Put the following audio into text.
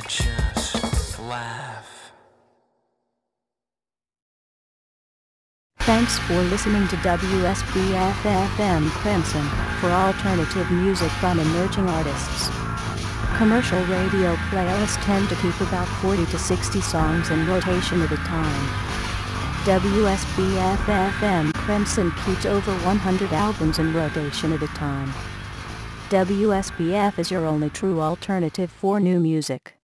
just laugh. Thanks for listening to WSBF-FM Crimson for alternative music from emerging artists. Commercial radio playlists tend to keep about 40 to 60 songs in rotation at a time. WSBF-FM Crimson keeps over 100 albums in rotation at a time. WSBF is your only true alternative for new music.